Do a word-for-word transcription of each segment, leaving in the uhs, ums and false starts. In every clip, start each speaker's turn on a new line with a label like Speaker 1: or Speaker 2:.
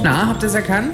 Speaker 1: Na, habt ihr es erkannt?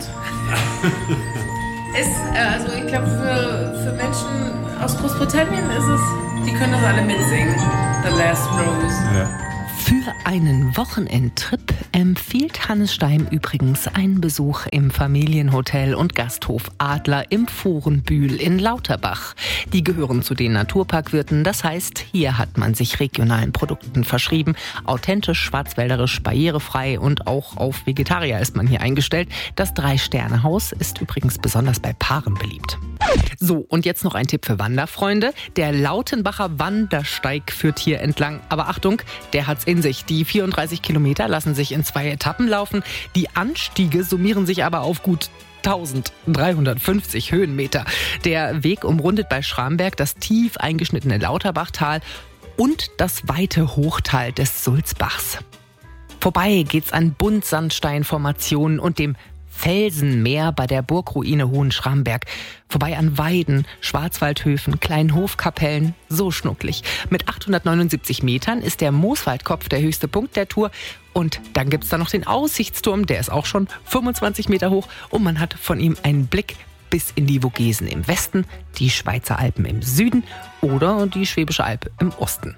Speaker 1: ist, äh, also ich glaube, für, für Menschen aus Großbritannien ist es, die können das alle mitsingen. The Last Rose.
Speaker 2: Ja.
Speaker 3: Für einen Wochenendtrip empfiehlt Hannes Steim übrigens einen Besuch im Familienhotel und Gasthof Adler im Vorenbühl in Lauterbach. Die gehören zu den Naturparkwirten, das heißt, hier hat man sich regionalen Produkten verschrieben. Authentisch, schwarzwälderisch, barrierefrei und auch auf Vegetarier ist man hier eingestellt. Das Drei-Sterne-Haus ist übrigens besonders bei Paaren beliebt. So, und jetzt noch ein Tipp für Wanderfreunde. Der Lautenbacher Wandersteig führt hier entlang. Aber Achtung, der hat's in sich. Die vierunddreißig Kilometer lassen sich in zwei Etappen laufen. Die Anstiege summieren sich aber auf gut eintausenddreihundertfünfzig Höhenmeter. Der Weg umrundet bei Schramberg das tief eingeschnittene Lauterbachtal und das weite Hochtal des Sulzbachs. Vorbei geht's an Buntsandsteinformationen und dem Felsenmeer bei der Burgruine Hohenschramberg. Vorbei an Weiden, Schwarzwaldhöfen, kleinen Hofkapellen. So schnucklig. Mit achthundertneunundsiebzig Metern ist der Mooswaldkopf der höchste Punkt der Tour. Und dann gibt's da noch den Aussichtsturm, der ist auch schon fünfundzwanzig Meter hoch. Und man hat von ihm einen Blick bis in die Vogesen im Westen, die Schweizer Alpen im Süden oder die Schwäbische Alb im Osten.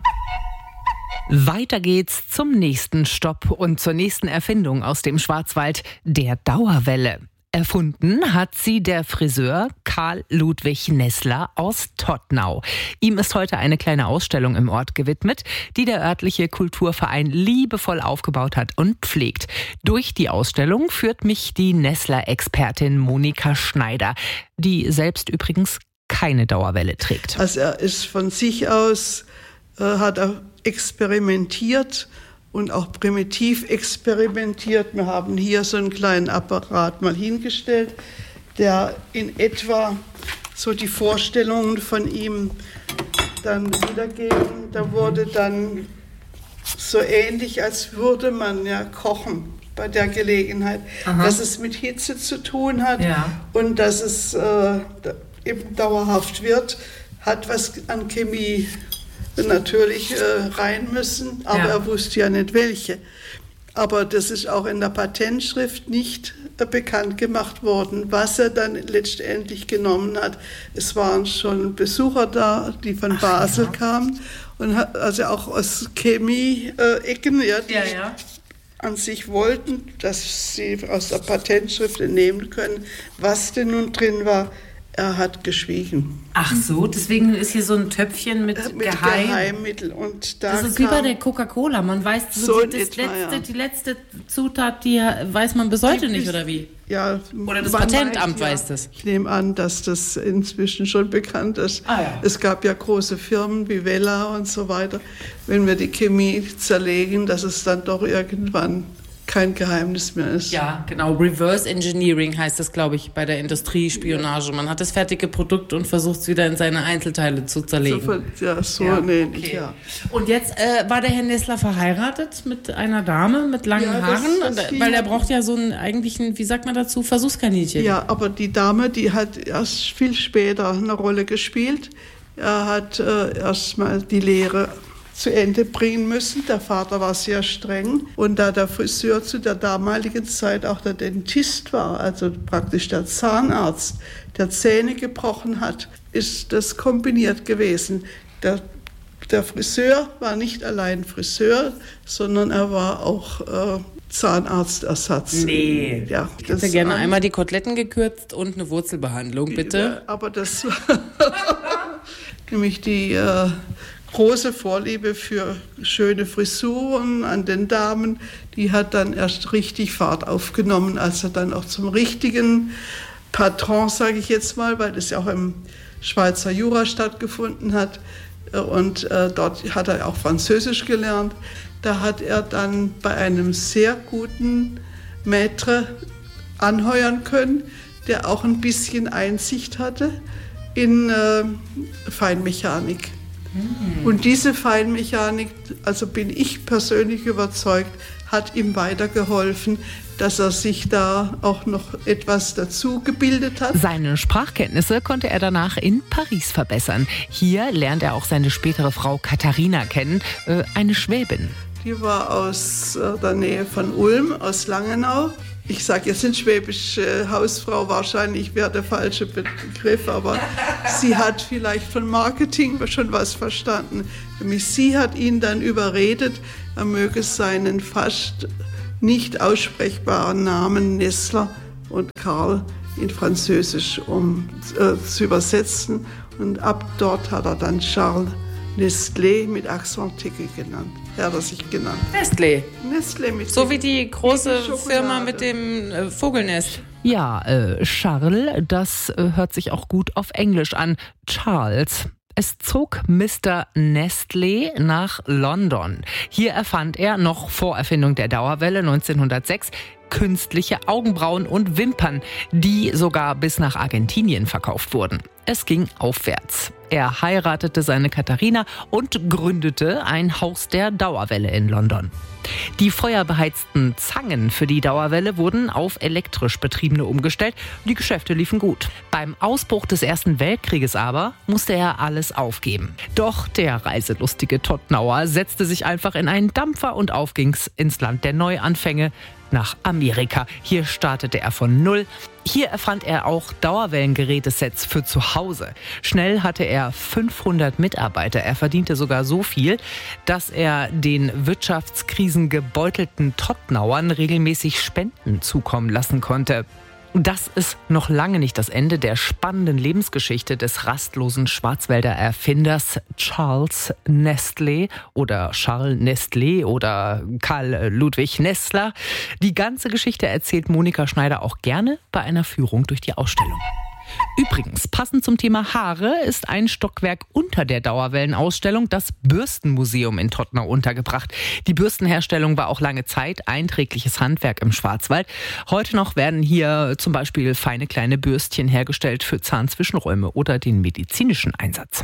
Speaker 3: Weiter geht's zum nächsten Stopp und zur nächsten Erfindung aus dem Schwarzwald, der Dauerwelle. Erfunden hat sie der Friseur Karl Ludwig Nessler aus Tottnau. Ihm ist heute eine kleine Ausstellung im Ort gewidmet, die der örtliche Kulturverein liebevoll aufgebaut hat und pflegt. Durch die Ausstellung führt mich die Nessler-Expertin Monika Schneider, die selbst übrigens keine Dauerwelle trägt.
Speaker 4: Also er ist von sich aus, äh, hat er experimentiert und auch primitiv experimentiert. Wir haben hier so einen kleinen Apparat mal hingestellt, der in etwa so die Vorstellungen von ihm dann wiedergeben. Da wurde dann so ähnlich, als würde man ja kochen bei der Gelegenheit, Aha. dass es mit Hitze zu tun hat ja. und dass es äh, eben dauerhaft wird, hat was an Chemie natürlich äh, rein müssen, aber ja. er wusste ja nicht welche. Aber das ist auch in der Patentschrift nicht äh, bekannt gemacht worden, was er dann letztendlich genommen hat. Es waren schon Besucher da, die von Ach, Basel ja. kamen und hat, also auch aus Chemie-Ecken, äh, ja, die ja, ja. an sich wollten, dass sie aus der Patentschrift entnehmen können, was denn nun drin war. Er hat geschwiegen.
Speaker 1: Ach so, deswegen ist hier so ein Töpfchen mit,
Speaker 4: mit
Speaker 1: Geheim.
Speaker 4: Geheimmittel. Und da
Speaker 1: das ist wie bei der Coca-Cola. Man weiß, so die, das etwa, letzte, ja. die letzte Zutat, die weiß man bis heute nicht, oder wie?
Speaker 4: Ja,
Speaker 1: oder das Patentamt
Speaker 4: weiß,
Speaker 1: weiß das.
Speaker 4: Ja. Ich nehme an, dass das inzwischen schon bekannt ist.
Speaker 1: Ah, ja.
Speaker 4: Es gab ja große Firmen wie Wella und so weiter. Wenn wir die Chemie zerlegen, dass es dann doch irgendwann kein Geheimnis mehr ist.
Speaker 1: Ja, genau. Reverse Engineering heißt das, glaube ich, bei der Industriespionage. Man hat das fertige Produkt und versucht es wieder in seine Einzelteile zu zerlegen.
Speaker 4: So, ja, so
Speaker 1: ja,
Speaker 4: ähnlich,
Speaker 1: okay.
Speaker 4: ja.
Speaker 1: Und jetzt äh, war der Herr Nessler verheiratet mit einer Dame mit langen ja, Haaren? Das, das weil er braucht ja so einen eigentlichen, wie sagt man dazu, Versuchskaninchen.
Speaker 4: Ja, aber die Dame, die hat erst viel später eine Rolle gespielt. Er hat äh, erst mal die Lehre zu Ende bringen müssen. Der Vater war sehr streng und da der Friseur zu der damaligen Zeit auch der Dentist war, also praktisch der Zahnarzt, der Zähne gebrochen hat, ist das kombiniert gewesen. Der, der Friseur war nicht allein Friseur, sondern er war auch äh, Zahnarztersatz.
Speaker 1: Nee.
Speaker 4: Ja,
Speaker 1: ich hätte gerne an, einmal die Koteletten gekürzt und eine Wurzelbehandlung, bitte.
Speaker 4: Ja, aber das war nämlich die äh, große Vorliebe für schöne Frisuren an den Damen, die hat dann erst richtig Fahrt aufgenommen, als er dann auch zum richtigen Patron, sage ich jetzt mal, weil das ja auch im Schweizer Jura stattgefunden hat und äh, dort hat er auch Französisch gelernt. Da hat er dann bei einem sehr guten Maître anheuern können, der auch ein bisschen Einsicht hatte in äh, Feinmechanik. Und diese Feinmechanik, also bin ich persönlich überzeugt, hat ihm weitergeholfen, dass er sich da auch noch etwas dazu gebildet hat.
Speaker 3: Seine Sprachkenntnisse konnte er danach in Paris verbessern. Hier lernt er auch seine spätere Frau Katharina kennen, äh, eine Schwäbin.
Speaker 4: Die war aus der Nähe von Ulm, aus Langenau. Ich sage jetzt in Schwäbisch äh, Hausfrau, wahrscheinlich wäre der falsche Begriff, aber sie hat vielleicht von Marketing schon was verstanden. Nämlich sie hat ihn dann überredet, er möge seinen fast nicht aussprechbaren Namen Nestler und Karl in Französisch um äh, zu übersetzen. Und ab dort hat er dann Charles Nestlé mit Accent aigu genannt. Er hat er sich genannt.
Speaker 1: Nestlé.
Speaker 4: Nestlé mit
Speaker 1: So wie die große Firma mit dem äh, Vogelnest.
Speaker 3: Ja, äh, Charles, das äh, hört sich auch gut auf Englisch an. Charles. Es zog Mister Nestlé nach London. Hier erfand er, noch vor Erfindung der Dauerwelle neunzehnhundertsechs, künstliche Augenbrauen und Wimpern, die sogar bis nach Argentinien verkauft wurden. Es ging aufwärts. Er heiratete seine Katharina und gründete ein Haus der Dauerwelle in London. Die feuerbeheizten Zangen für die Dauerwelle wurden auf elektrisch betriebene umgestellt. Die Geschäfte liefen gut. Beim Ausbruch des Ersten Weltkrieges aber musste er alles aufgeben. Doch der reiselustige Todtnauer setzte sich einfach in einen Dampfer und auf ging's ins Land der Neuanfänge, nach Amerika. Hier startete er von Null. Hier erfand er auch Dauerwellengerätesets für zu Hause. Schnell hatte er fünfhundert Mitarbeiter. Er verdiente sogar so viel, dass er den Wirtschaftskrisen gebeutelten Todtnauern regelmäßig Spenden zukommen lassen konnte. Das ist noch lange nicht das Ende der spannenden Lebensgeschichte des rastlosen Schwarzwälder Erfinders Charles Nestlé oder Charles Nestlé oder Karl Ludwig Nestler. Die ganze Geschichte erzählt Monika Schneider auch gerne bei einer Führung durch die Ausstellung. Übrigens, passend zum Thema Haare ist ein Stockwerk unter der Dauerwellenausstellung das Bürstenmuseum in Todtnau untergebracht. Die Bürstenherstellung war auch lange Zeit einträgliches Handwerk im Schwarzwald. Heute noch werden hier zum Beispiel feine kleine Bürstchen hergestellt für Zahnzwischenräume oder den medizinischen Einsatz.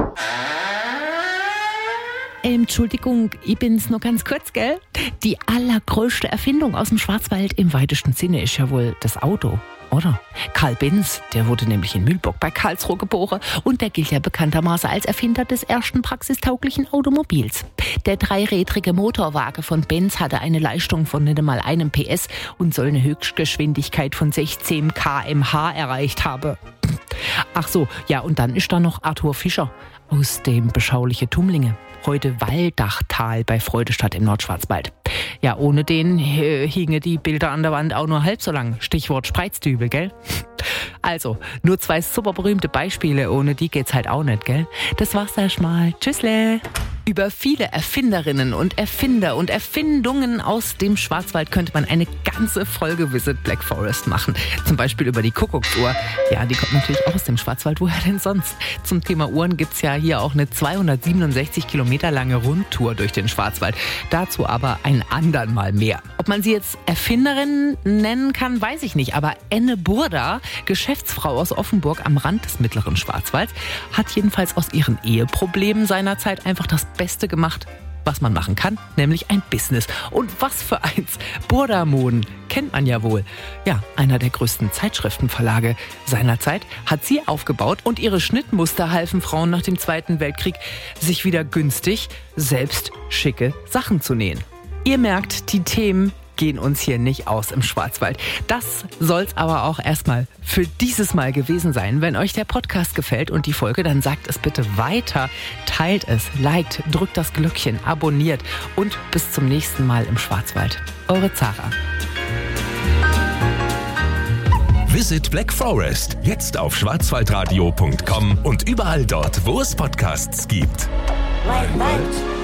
Speaker 3: Entschuldigung, ich bin's nur ganz kurz, gell? Die allergrößte Erfindung aus dem Schwarzwald im weitesten Sinne ist ja wohl das Auto. Oder? Karl Benz, der wurde nämlich in Mühlburg bei Karlsruhe geboren und der gilt ja bekanntermaßen als Erfinder des ersten praxistauglichen Automobils. Der dreirädrige Motorwagen von Benz hatte eine Leistung von nicht einmal einem P S und soll eine Höchstgeschwindigkeit von sechzehn Kilometer pro Stunde erreicht haben. Ach so, ja, und dann ist da noch Arthur Fischer aus dem beschauliche Tumlinge, heute Waldachtal bei Freudestadt im Nordschwarzwald. Ja, ohne den äh, hingen die Bilder an der Wand auch nur halb so lang. Stichwort Spreizdübel, gell? Also, nur zwei super berühmte Beispiele, ohne die geht's halt auch nicht, gell? Das war's erstmal. Tschüssle! Über viele Erfinderinnen und Erfinder und Erfindungen aus dem Schwarzwald könnte man eine ganze Folge Visit Black Forest machen. Zum Beispiel über die Kuckucksuhr. Ja, die kommt natürlich auch aus dem Schwarzwald. Woher denn sonst? Zum Thema Uhren gibt's ja hier auch eine zweihundertsiebenundsechzig Kilometer lange Rundtour durch den Schwarzwald. Dazu aber ein andern Mal mehr. Ob man sie jetzt Erfinderin nennen kann, weiß ich nicht. Aber Enne Burda, Geschäftsfrau aus Offenburg am Rand des mittleren Schwarzwalds, hat jedenfalls aus ihren Eheproblemen seinerzeit einfach das Beste gemacht, was man machen kann, nämlich ein Business. Und was für eins! Burda Moden kennt man ja wohl. Ja, einer der größten Zeitschriftenverlage seinerzeit hat sie aufgebaut und ihre Schnittmuster halfen Frauen nach dem Zweiten Weltkrieg, sich wieder günstig selbst schicke Sachen zu nähen. Ihr merkt, die Themen gehen uns hier nicht aus im Schwarzwald. Das soll's aber auch erstmal für dieses Mal gewesen sein. Wenn euch der Podcast gefällt und die Folge, dann sagt es bitte weiter, teilt es, liked, drückt das Glöckchen, abonniert und bis zum nächsten Mal im Schwarzwald. Eure Zara.
Speaker 2: Visit Black Forest, jetzt auf schwarzwaldradio punkt com und überall dort, wo es Podcasts gibt.
Speaker 5: Right, right.